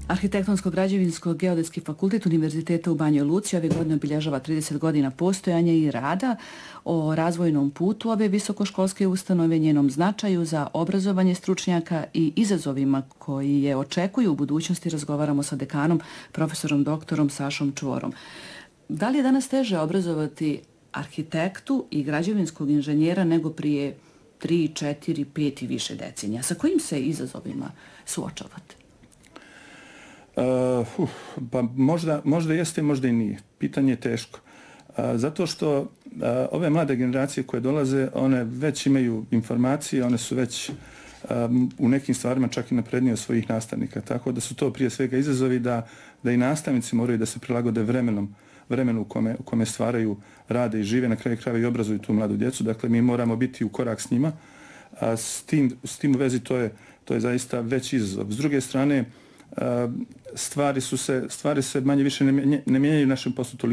Arhitektonsko-građevinsko-geodetski fakultet Univerziteta u Banjoj Luci ove godine obilježava 30 godina postojanja i rada. O razvojnom putu ove visokoškolske ustanove, njenom značaju za obrazovanje stručnjaka i izazovima koji je očekuju u budućnosti razgovaramo sa dekanom, profesorom doktorom Sašom Čvorom. Da li je danas teže obrazovati arhitektu i građevinskog inženjera nego prije 3, 4, 5 i više decenija? Sa kojim se izazovima suočavate? Pa možda jeste, možda i nije. Pitanje je teško. Zato što ove mlade generacije koje dolaze, one već imaju informacije, one su već u nekim stvarima čak i naprednije od svojih nastavnika. Tako da su to prije svega izazovi da i nastavnici moraju da se prilagode vremenu u kome stvaraju, rade i žive, na kraju krajeva i obrazuju tu mladu djecu. Dakle, mi moramo biti u korak s njima. S tim u vezi to je zaista veći izazov. S druge strane, stvari se manje više ne mijenjaju u našem poslu toliko